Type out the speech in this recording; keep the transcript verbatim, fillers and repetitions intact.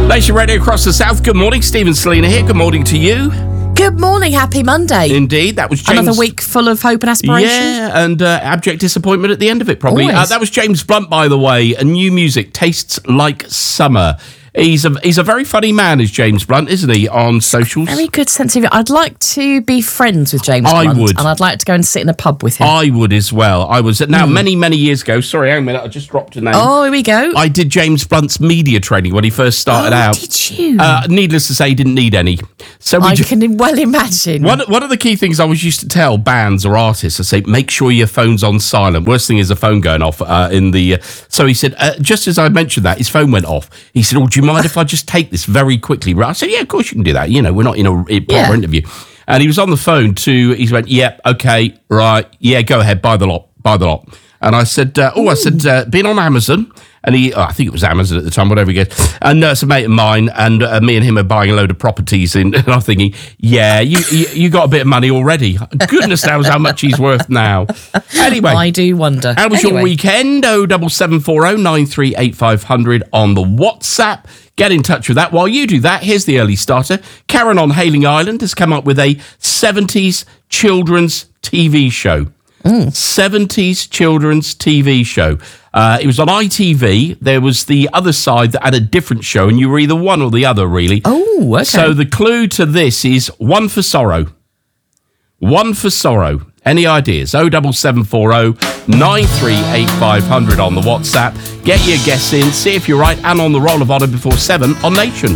Nation Radio across the south. Good morning, Stephen Selina here. Good morning to you. Good morning, happy Monday. Indeed, that was James. Another week full of hope and aspiration. Yeah, and uh, abject disappointment at the end of it, probably. Uh, that was James Blunt, by the way. And new music tastes like summer. He's a he's a very funny man, is James Blunt, isn't he, on socials? Very good sense of it. I'd like to be friends with James I Blunt. would. And I'd like to go and sit in a pub with him. I would as well. I was, now, mm. many, many years ago, sorry, hang on a minute, I just dropped a name. Oh, here we go. I did James Blunt's media training when he first started oh, out. did you? Uh, needless to say, he didn't need any. So we I just, can well imagine. One, one of the key things I was used to tell bands or artists, I say, make sure your phone's on silent. Worst thing is a phone going off uh, in the... Uh, so he said, uh, just as I mentioned that, his phone went off. He said, oh, do you mind if I just take this very quickly? I said, yeah, of course you can do that. You know, we're not in a, a proper yeah. interview. And he was on the phone to... He went, yep, yeah, okay, right, yeah, go ahead, buy the lot, buy the lot. And I said, uh, oh, Ooh. I said, uh, been on Amazon... And he, oh, I think it was Amazon at the time, whatever he gets. And uh, it's a mate of mine, and uh, me and him are buying a load of properties in. And I'm thinking, yeah, you, you you got a bit of money already. Goodness knows how much he's worth now. Anyway. I do wonder. How was anyway. your weekend? oh seven seven four oh nine three eight five hundred on the WhatsApp. Get in touch with that. While you do that, here's the early starter. Karen on Hayling Island has come up with a seventies children's T V show. Mm. seventies children's T V show. Uh, it was on I T V. There was the other side that had a different show, and you were either one or the other, really. Oh, okay. So the clue to this is One for Sorrow. One for Sorrow. Any ideas? oh seven seven four oh nine three eight five hundred on the WhatsApp. Get your guess in, see if you're right, and on the roll of honour before seven on Nation.